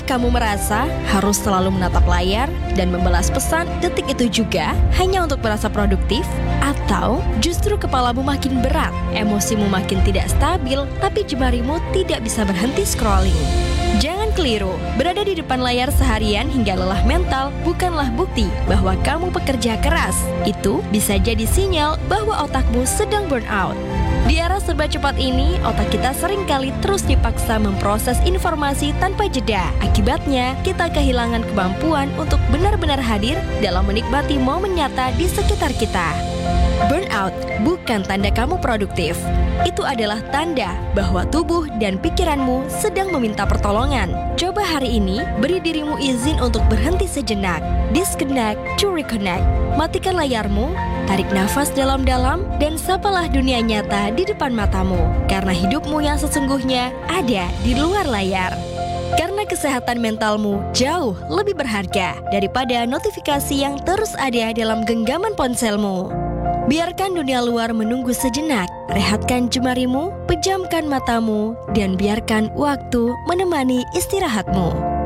Apakah kamu merasa harus selalu menatap layar dan membalas pesan detik itu juga hanya untuk merasa produktif? Atau justru kepalamu makin berat, emosimu makin tidak stabil, tapi jemarimu tidak bisa berhenti scrolling? Jangan keliru, berada di depan layar seharian hingga lelah mental bukanlah bukti bahwa kamu pekerja keras. Itu bisa jadi sinyal bahwa otakmu sedang burn out. Di era serba cepat ini, otak kita seringkali terus dipaksa memproses informasi tanpa jeda. Akibatnya, kita kehilangan kemampuan untuk benar-benar hadir dalam menikmati momen nyata di sekitar kita. Burnout bukan tanda kamu produktif. Itu adalah tanda bahwa tubuh dan pikiranmu sedang meminta pertolongan. Coba hari ini, beri dirimu izin untuk berhenti sejenak. Disconnect to reconnect. Matikan layarmu, tarik nafas dalam-dalam, dan sapalah dunia nyata di depan matamu. Karena hidupmu yang sesungguhnya ada di luar layar. Karena kesehatan mentalmu jauh lebih berharga daripada notifikasi yang terus ada dalam genggaman ponselmu. Biarkan dunia luar menunggu sejenak, rehatkan jemarimu, pejamkan matamu, dan biarkan waktu menemani istirahatmu.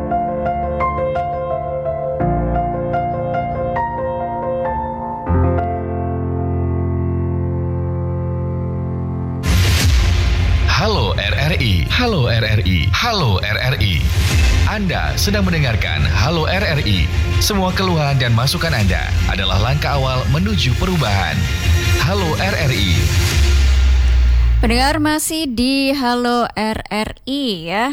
Halo RRI, Halo RRI, Halo RRI. Anda sedang mendengarkan Halo RRI. Semua keluhan dan masukan Anda adalah langkah awal menuju perubahan. Halo RRI. Pendengar masih di Halo RRI ya.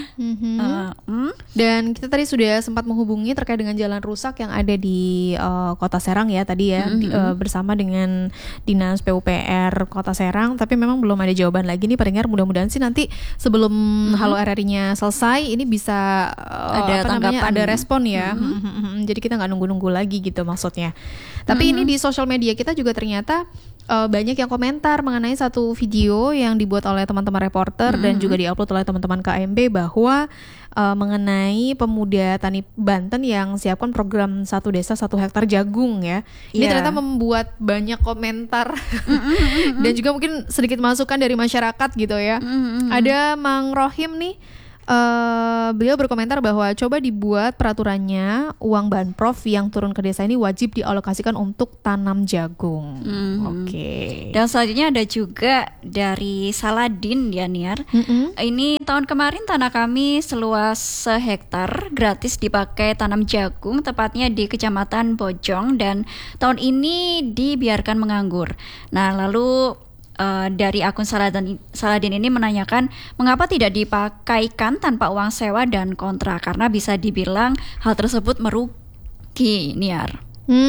Dan kita tadi sudah sempat menghubungi terkait dengan jalan rusak yang ada di Kota Serang ya tadi ya, bersama dengan Dinas PUPR Kota Serang. Tapi memang belum ada jawaban lagi nih pendengar. Mudah-mudahan sih nanti sebelum Halo RRI-nya selesai ini bisa ada tanggapan, ada respon ya. Jadi kita nggak nunggu-nunggu lagi gitu maksudnya. Tapi ini di sosial media kita juga ternyata banyak yang komentar mengenai satu video yang dibuat oleh teman-teman reporter dan juga diupload oleh teman-teman KMB bahwa mengenai pemuda tani Banten yang siapkan program 1 desa 1 hektar jagung ya. Ini ternyata membuat banyak komentar dan juga mungkin sedikit masukan dari masyarakat gitu ya. Ada Mang Rohim nih. Beliau berkomentar bahwa coba dibuat peraturannya uang Banprov yang turun ke desa ini wajib dialokasikan untuk tanam jagung. Oke. Dan selanjutnya ada juga dari Saladin ya Niar. Ini tahun kemarin tanah kami seluas sehektar gratis dipakai tanam jagung, tepatnya di Kecamatan Bojong, dan tahun ini dibiarkan menganggur. Nah lalu dari akun Saladin ini menanyakan mengapa tidak dipakaikan tanpa uang sewa dan kontrak, karena bisa dibilang hal tersebut merugi Niar.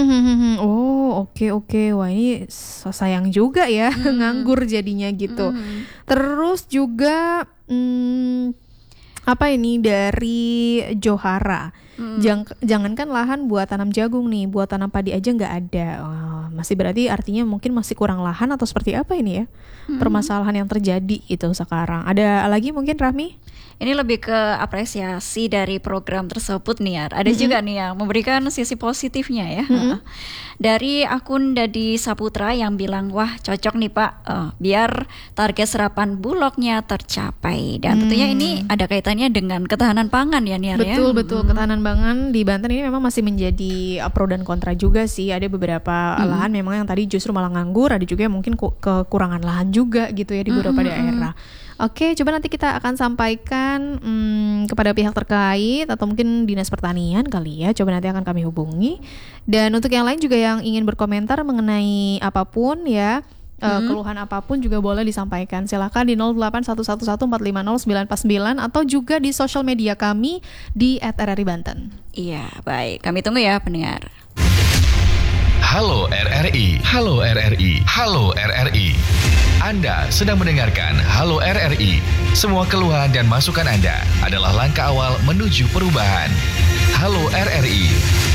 Oh oke. Wah ini sayang juga ya nganggur jadinya gitu. Terus juga apa ini dari Johara. Jangankan lahan buat tanam jagung nih, buat tanam padi aja nggak ada. Masih berarti artinya mungkin masih kurang lahan atau seperti apa ini ya? Permasalahan yang terjadi itu sekarang. Ada lagi mungkin Rahmi? Ini lebih ke apresiasi dari program tersebut Niar. Ada juga nih yang memberikan sisi positifnya ya. Dari akun Dadi Saputra yang bilang, wah cocok nih Pak, biar target serapan bulognya tercapai. Dan tentunya ini ada kaitannya dengan ketahanan pangan ya Niar ya. Betul, ketahanan pangan di Banten ini memang masih menjadi pro dan kontra juga sih. Ada beberapa lahan memang yang tadi justru malah nganggur, ada juga yang mungkin kekurangan lahan juga gitu ya di beberapa daerah. Oke, coba nanti kita akan sampaikan kepada pihak terkait atau mungkin Dinas Pertanian kali ya. Coba nanti akan kami hubungi. Dan untuk yang lain juga yang ingin berkomentar mengenai apapun ya, keluhan apapun juga boleh disampaikan. Silakan di 08111450949 atau juga di sosial media kami di @rribanten. Iya, baik. Kami tunggu ya pendengar. Halo RRI, Halo RRI, Halo RRI. Anda sedang mendengarkan Halo RRI. Semua keluhan dan masukan Anda adalah langkah awal menuju perubahan. Halo RRI.